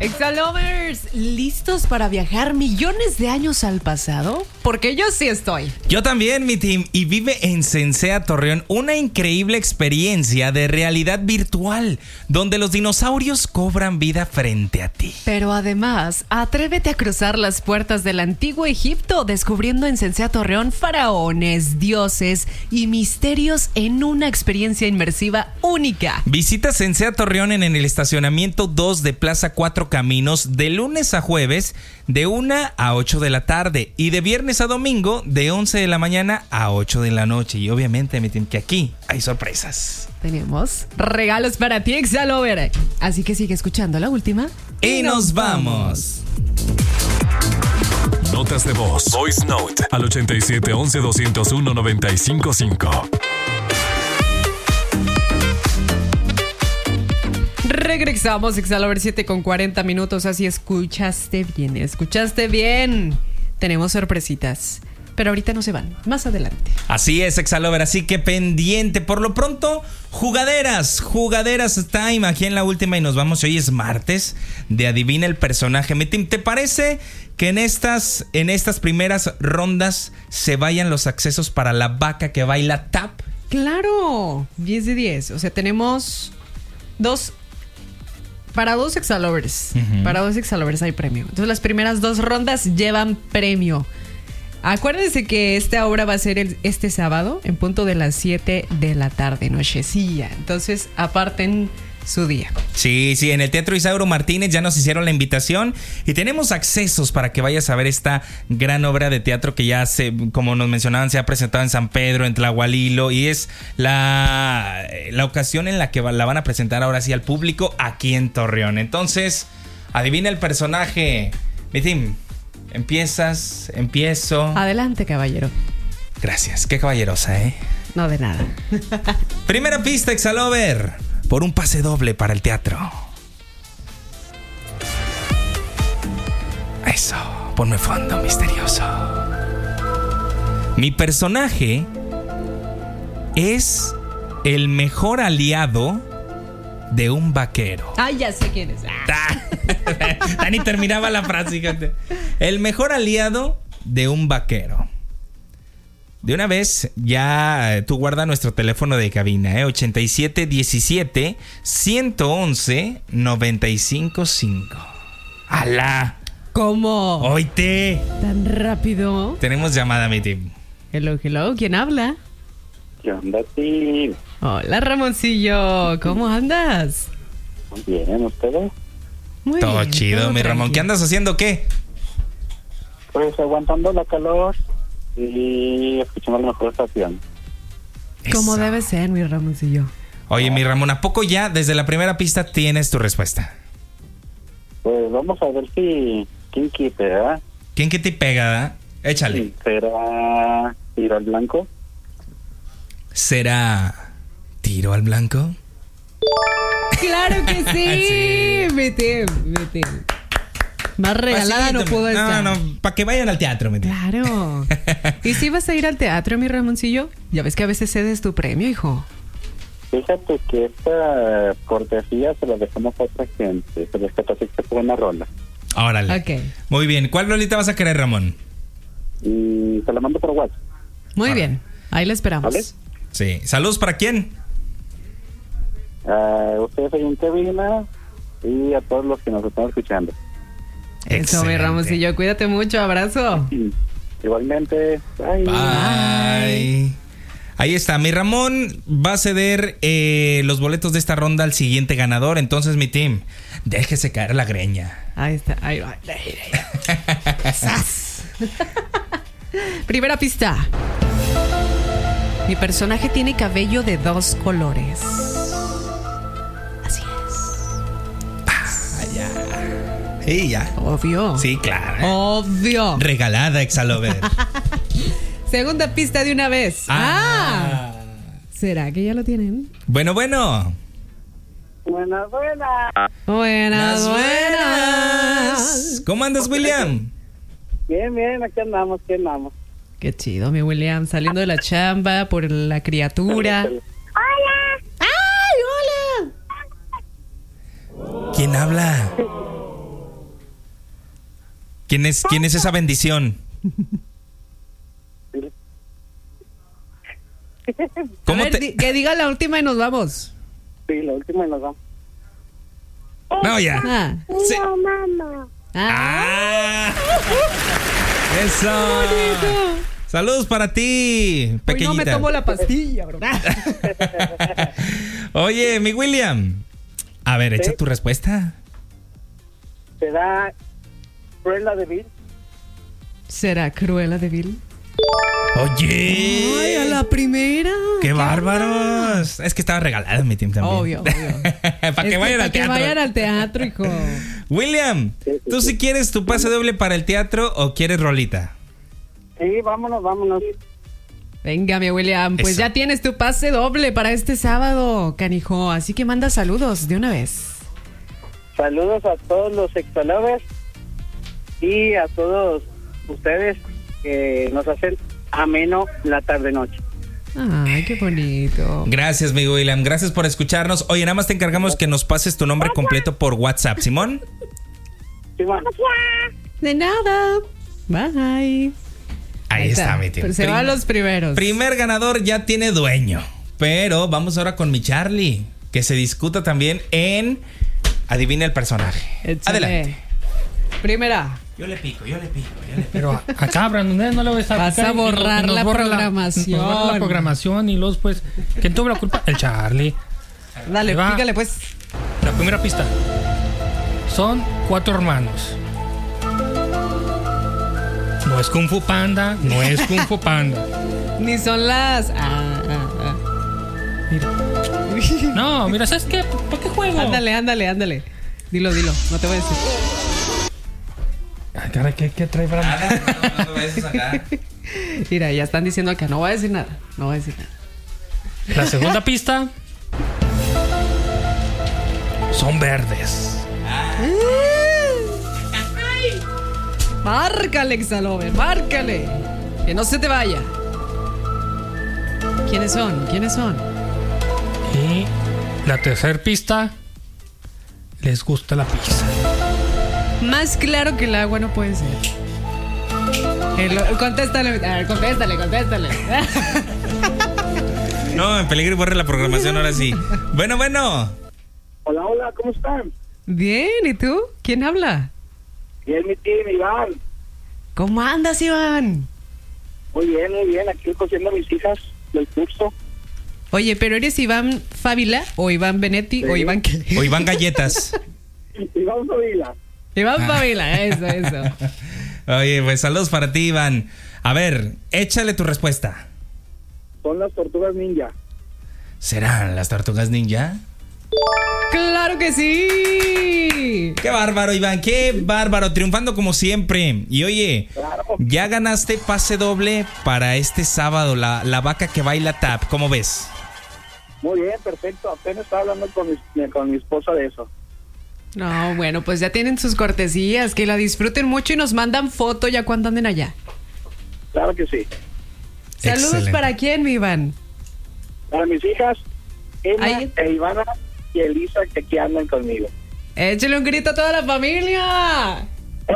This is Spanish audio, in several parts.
Exalovers, ¿listos para viajar millones de años al pasado? Porque yo sí estoy. Yo también, mi team. Y vive en Sensea Torreón una increíble experiencia de realidad virtual, donde los dinosaurios cobran vida frente a ti. Pero además, atrévete a cruzar las puertas del antiguo Egipto, descubriendo en Sensea Torreón faraones, dioses y misterios en una experiencia inmersiva única. Visita Sensea Torreón en el estacionamiento 2 de Plaza 4 Caminos de lunes a jueves de 1 a 8 de la tarde y de viernes a domingo de 11 de la mañana a 8 de la noche. Y obviamente me tienen que aquí hay sorpresas. Tenemos regalos para ti, Exalover. Así que sigue escuchando la última. Y nos vamos. Notas de voz. Voice Note al 8711-201-955. Regresamos, Exalover 7:40. Así escuchaste bien. Tenemos sorpresitas, pero ahorita no se van, más adelante. Así es, Exalover, así que pendiente. Por lo pronto, jugaderas time aquí en la última y nos vamos. Hoy es martes de Adivina el Personaje. ¿Te parece que en estas primeras rondas se vayan los accesos para la vaca que baila tap? Claro, 10 de 10. O sea, tenemos para dos Exalovers. Uh-huh. Para dos Exalovers hay premio. Entonces las primeras 2 rondas llevan premio. Acuérdense que esta obra va a ser este sábado en punto de las 7 de la tarde, nochecilla. Entonces aparten su día. Sí, en el Teatro Isauro Martínez ya nos hicieron la invitación y tenemos accesos para que vayas a ver esta gran obra de teatro que ya como nos mencionaban, se ha presentado en San Pedro, en Tlahualilo, y es la ocasión en la que la van a presentar ahora sí al público aquí en Torreón. Entonces, adivina el personaje. Mi team, empiezo. Adelante, caballero. Gracias, qué caballerosa, ¿eh? No, de nada. Primera pista, Exalover. Por un pase doble para el teatro. Eso, ponme fondo misterioso. Mi personaje es el mejor aliado de un vaquero. Ay, ya sé quién es. Ni terminaba la frase, fíjate. El mejor aliado de un vaquero. De una vez, ya tú guarda nuestro teléfono de cabina, 8717-111-955. ¡Hala! ¿Cómo? ¡Oite! ¿Tan rápido? Tenemos llamada, mi team. Hello, ¿quién habla? ¿Qué onda, team? Hola, Ramoncillo. ¿Cómo andas? Muy bien, ¿ustedes? Muy todo bien, chido, todo mi tranquilo. Ramón. ¿Qué andas haciendo? ¿Qué? Pues aguantando la calor y escuchando la mejor estación. Como Eso. debe ser, mi Ramoncillo. Oye, mi Ramón, ¿a poco ya desde la primera pista tienes tu respuesta? Pues vamos a ver si... ¿Quién quite, verdad? ¿Quién que te pega, da? Échale. ¿Será tiro al blanco? ¿Será tiro al blanco? ¡Claro que sí! Sí. Vete. Más regalada no puedo estar. No, para que vayan al teatro, mi tío. Claro. ¿Y si vas a ir al teatro, mi Ramoncillo? Ya ves que a veces cedes tu premio, hijo. Fíjate que esta cortesía se la dejamos a otra gente. Se les así que fue una rola. Órale. Ok. Muy bien. ¿Cuál rolita vas a querer, Ramón? Y se la mando por WhatsApp. Muy bien. Ahí la esperamos. ¿Vale? Sí. ¿Saludos para quién? Ustedes hay un cabina y a todos los que nos están escuchando. Eso, mi Ramoncillo. Cuídate mucho. Abrazo. Igualmente. Bye. Bye. Ahí está. Mi Ramón va a ceder los boletos de esta ronda al siguiente ganador. Entonces, mi team, déjese caer la greña. Ahí está. Ahí va. ¡Sas! Primera pista. Mi personaje tiene cabello de 2 colores. Así es. Y ya. Obvio. Sí, claro. Obvio. Regalada, Exalover. Segunda pista de una vez. ¿Será que ya lo tienen? Bueno. Buenas. Buenas. ¿Cómo andas, William? Bien, aquí andamos. Qué chido, mi William. Saliendo de la chamba por la criatura. ¡Ay, hola! ¿Quién habla? ¿Quién es esa bendición? A ver, que diga la última y nos vamos. Sí, la última y nos vamos. No, ya. Sí. Mamá. Eso. Saludos para ti, pequeñita. Hoy no me tomo la pastilla, bro. Oye, mi William. A ver, echa ¿Sí? tu respuesta. ¿Será Cruella de Vil? ¿Será Cruella de Vil? Oye. Ay, a la primera. ¡Qué bárbaros! Es que estaba regalada mi team también. Obvio. Para que vayan al teatro. Que vayan al teatro, hijo. William, ¿tú si quieres tu pase doble para el teatro o quieres rolita? Sí, vámonos. Venga, mi William, pues Eso. ya tienes tu pase doble para este sábado, canijo. Así que manda saludos de una vez. Saludos a todos los sexolovers y a todos ustedes que nos hacen ameno la tarde-noche. Ay, qué bonito. Gracias, mi William. Gracias por escucharnos. Oye, nada más te encargamos que nos pases tu nombre completo por WhatsApp, ¿Simón? Sí, bueno. De nada. Bye. Ahí está, mi team. Pero se van los primeros. Primer ganador ya tiene dueño. Pero vamos ahora con mi Charlie, que se discuta también en Adivina el personaje. Échale. Adelante. Primera. Yo le pico. Pero acá, Brandon, no le voy a estar. Vas a borrar la programación. Nos borra la programación y luego, pues, ¿quién tuvo la culpa? El Charlie. Dale, Ahí va. pícale pues. La primera pista. Son 4 hermanos. No es Kung Fu Panda, no es Kung Fu Panda. Ni son las. Mira. No, mira, ¿sabes qué? ¿Por qué juego? Ándale. Dilo, no te voy a decir. Ay, cara, ¿qué trae Brandon? No vayas a sacar. Mira, ya están diciendo acá, no voy a decir nada. La segunda pista. Son verdes. Márcale, Exalover, márcale. Que no se te vaya. ¿Quiénes son? Y la tercera pista. Les gusta la pizza. Más claro que el agua no puede ser. Contéstale. A ver, contéstale. No, en peligro y borre la programación ahora sí. Bueno. Hola, ¿cómo están? Bien, ¿y tú? ¿Quién habla? Bien, mi team, Iván. ¿Cómo andas, Iván? Muy bien, aquí cosiendo a mis hijas del curso. Oye, ¿pero eres Iván Fávila o Iván Benetti o Iván qué? O Iván Galletas. Iván Fávila. Iván Fávila, eso. Oye, pues saludos para ti, Iván. A ver, échale tu respuesta. Son las tortugas ninja. ¿Serán las tortugas ninja? ¡Claro que sí! ¡Qué bárbaro, Iván! ¡Qué bárbaro! Triunfando como siempre. Y oye, Claro. ya ganaste pase doble para este sábado, la vaca que baila tap. ¿Cómo ves? Muy bien, perfecto. Apenas estaba hablando con mi esposa de eso. No, bueno, pues ya tienen sus cortesías, que la disfruten mucho y nos mandan foto ya cuando anden allá. Claro que sí. Saludos. Excelente. ¿Para quién, mi Iván? Para mis hijas, Emma Ahí. e Ivana y Elisa, que aquí andan conmigo. Échale un grito a toda la familia.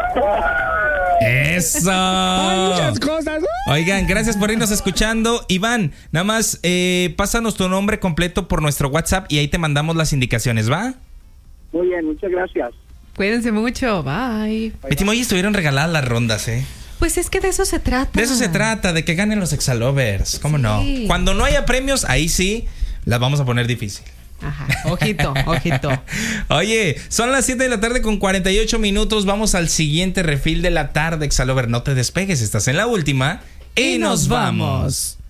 ¡Eso! Muchas cosas. Oigan, gracias por irnos escuchando. Iván, nada más pásanos tu nombre completo por nuestro WhatsApp y ahí te mandamos las indicaciones, ¿va? Muy bien, muchas gracias. Cuídense mucho, bye. Mi Timo, hoy estuvieron regaladas las rondas, ¿eh? Pues es que de eso se trata. De eso se trata, de que ganen los Exalovers. ¿Cómo Sí. no? Cuando no haya premios, ahí sí las vamos a poner difícil. Ajá, ojito. Oye, son las 7 de la tarde con 48 minutos. Vamos al siguiente refil de la tarde, Exalover. No te despegues, estás en la última. Y nos vamos.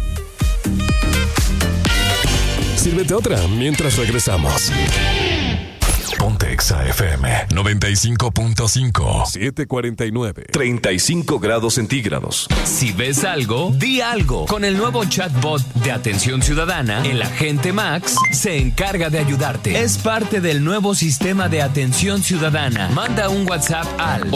Sírvete otra mientras regresamos. Ponte Exa FM 95.5 749 35 grados centígrados. Si ves algo, di algo. Con el nuevo chatbot de Atención Ciudadana, el agente Max se encarga de ayudarte. Es parte del nuevo sistema de Atención Ciudadana. Manda un WhatsApp al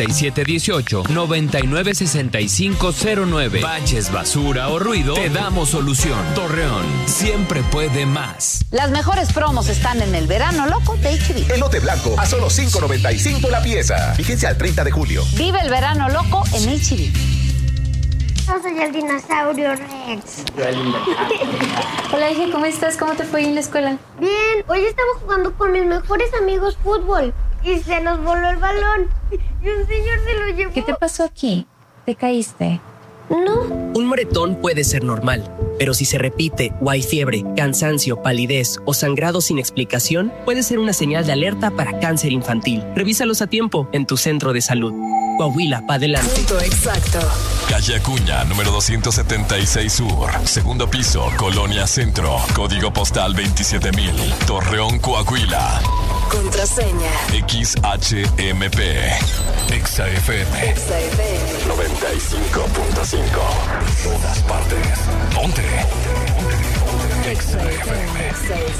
8718-996509. Baches, basura o ruido, te damos solución. Torreón siempre puede más. Las mejores promos están en el verano loco de H-B. Elote blanco a solo $5.95 la pieza. Vigencia al 30 de julio. Vive el verano loco en H-B. Yo soy el dinosaurio Rex. Hola, hija, ¿cómo estás? ¿Cómo te fue en la escuela? Bien, hoy estaba jugando con mis mejores amigos fútbol y se nos voló el balón y un señor se lo llevó. ¿Qué te pasó aquí? ¿Te caíste? No. Un moretón puede ser normal, pero si se repite o hay fiebre, cansancio, palidez o sangrado sin explicación, puede ser una señal de alerta para cáncer infantil. Revísalos a tiempo en tu centro de salud. Coahuila, pa' adelante. Punto exacto. Calle Acuña, número 276 Sur. Segundo piso, Colonia Centro. Código postal 27000. Torreón, Coahuila. Contraseña. XHMP. XAFM. 95.5. Todas partes. Ponte. XAFM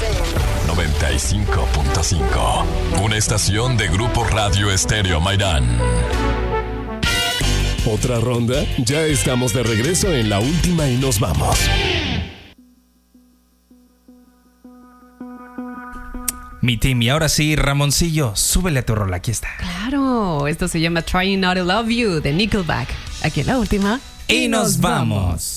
95.5. Una estación de Grupo Radio Estéreo Mairán. ¿Otra ronda? Ya estamos de regreso en la última y nos vamos. Mi team, y ahora sí, Ramoncillo, súbele a tu rola, aquí está. Claro, esto se llama Trying Not to Love You de Nickelback. Aquí en la última. Y nos vamos.